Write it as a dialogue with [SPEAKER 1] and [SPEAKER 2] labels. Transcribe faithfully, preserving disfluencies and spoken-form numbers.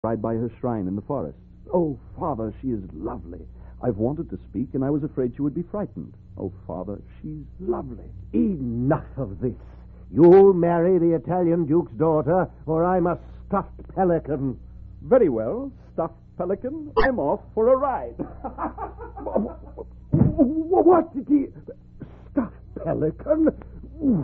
[SPEAKER 1] ride by her shrine in the forest. Oh, Father, she is lovely. I've wanted to speak, and I was afraid she would be frightened. Oh, Father, she's lovely.
[SPEAKER 2] Enough of this. You'll marry the Italian Duke's daughter, or I'm a stuffed pelican.
[SPEAKER 1] Very well, stuffed pelican. I'm off for a ride.
[SPEAKER 2] What did he... Stuffed pelican?